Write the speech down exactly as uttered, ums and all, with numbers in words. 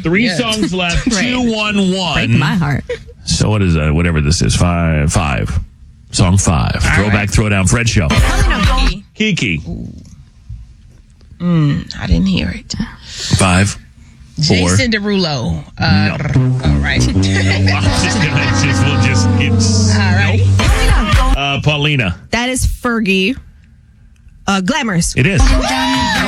Three Yeah. songs left. Right. Two, one, Break one. my heart. So what is that? Whatever this is. Five. Five. Song five. Throwback, Throwdown, Fred Show. Kiki. Mm, I didn't hear it. Five. Four. Jason Derulo. Uh, No. All right. I'm just gonna, it's just, we'll just, it's, All right. uh, Paulina. That is Fergie. Uh, Glamorous. It is.